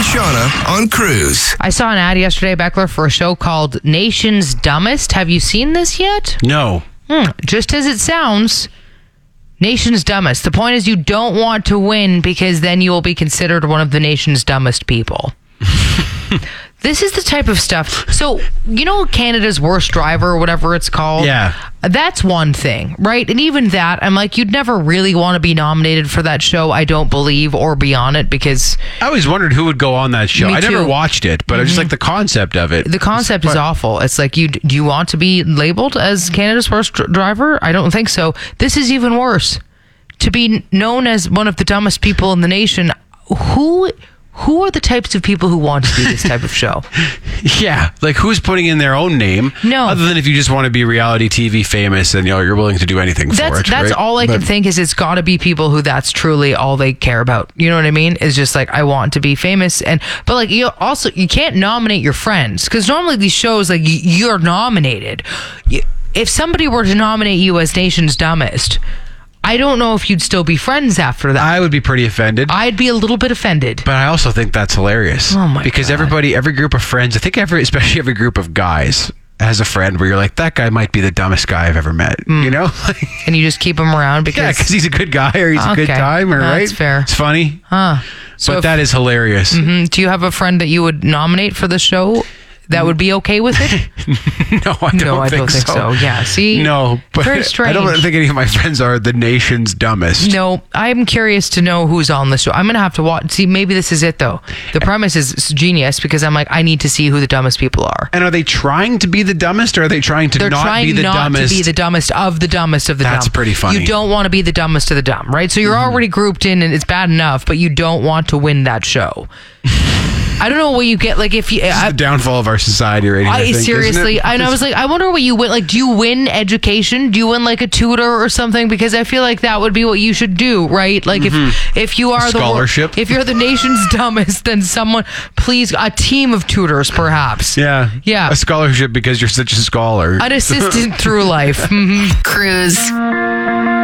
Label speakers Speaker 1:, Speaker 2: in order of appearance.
Speaker 1: Shauna on Cruise.
Speaker 2: I saw an ad yesterday, Beckler, for a show called Nation's Dumbest. Have you seen this yet?
Speaker 3: No.
Speaker 2: Just as it sounds, Nation's Dumbest. The point is you don't want to win because then you will be considered one of the nation's dumbest people. This is the type of stuff. So, you know, Canada's Worst Driver or whatever it's called?
Speaker 3: Yeah.
Speaker 2: That's one thing, right? And even that, I'm like, you'd never really want to be nominated for that show, I don't believe, or be on it because...
Speaker 3: I always wondered who would go on that show.
Speaker 2: Me
Speaker 3: I never
Speaker 2: too.
Speaker 3: watched it, but I just like the concept of it.
Speaker 2: The concept is awful. It's like, do you want to be labeled as Canada's Worst Driver? I don't think so. This is even worse. To be known as one of the dumbest people in the nation, who are the types of people who want to do this type of show?
Speaker 3: Yeah, like who's putting in their own name?
Speaker 2: No.
Speaker 3: Other than if you just want to be reality TV famous and you're willing to do anything for it.
Speaker 2: That's
Speaker 3: right?
Speaker 2: all I can think is it's got to be people who that's truly all they care about. You know what I mean? It's just like, I want to be famous. But like, you can't nominate your friends because normally these shows, like you're nominated. If somebody were to nominate you as Nation's Dumbest, I don't know if you'd still be friends after that.
Speaker 3: I would be pretty offended.
Speaker 2: I'd be a little bit offended.
Speaker 3: But I also think that's hilarious.
Speaker 2: Oh my
Speaker 3: Because
Speaker 2: God.
Speaker 3: every group of friends, I think especially every group of guys has a friend where you're like, that guy might be the dumbest guy I've ever met. You know?
Speaker 2: And you just keep him around because...
Speaker 3: Yeah, because he's a good guy or he's a good timer, right?
Speaker 2: That's fair.
Speaker 3: It's funny.
Speaker 2: So
Speaker 3: But that is hilarious.
Speaker 2: do you have a friend that you would nominate for the show that would be okay with it?
Speaker 3: No, I don't think so.
Speaker 2: Yeah, see?
Speaker 3: No, but
Speaker 2: Very strange.
Speaker 3: I don't think any of my friends are the nation's dumbest.
Speaker 2: No, I'm curious to know who's on the show. I'm going to have to watch. See, maybe this is it, though. The premise is genius because I'm like, I need to see who the dumbest people are.
Speaker 3: And are they trying to be the dumbest or are they trying to
Speaker 2: They're
Speaker 3: not
Speaker 2: trying
Speaker 3: be the
Speaker 2: not
Speaker 3: dumbest?
Speaker 2: to be the dumbest of the dumbest of the dumb.
Speaker 3: That's pretty funny.
Speaker 2: You don't want to be the dumbest of the dumb, right? So you're already grouped in and it's bad enough, but you don't want to win that show. I don't know what you get. Like if you,
Speaker 3: This is the downfall of our society, right? I think,
Speaker 2: seriously,
Speaker 3: isn't it?
Speaker 2: and I was like, I wonder what you win. Like, do you win education? Do you win like a tutor or something? Because I feel like that would be what you should do, right? Like if you are
Speaker 3: scholarship.
Speaker 2: if you're the nation's dumbest, then someone, please, a team of tutors, perhaps.
Speaker 3: Yeah.
Speaker 2: Yeah.
Speaker 3: A scholarship because you're such a scholar.
Speaker 2: An assistant through life.
Speaker 4: Cruise.